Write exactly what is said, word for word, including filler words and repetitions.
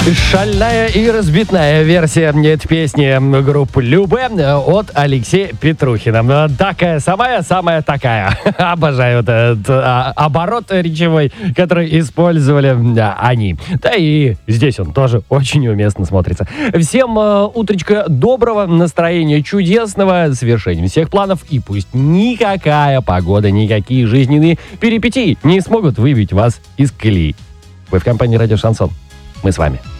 Шальная и разбитная версия этой песни группы Любэ от Алексея Петрухина. Такая самая-самая такая. Обожаю этот а, оборот речевой, который использовали а, они. Да и здесь он тоже очень уместно смотрится. Всем а, утречка доброго, настроения чудесного, совершения всех планов. И пусть никакая погода, никакие жизненные перипетии не смогут выбить вас из колеи. Вы в компании «Радио Шансон». Мы с вами.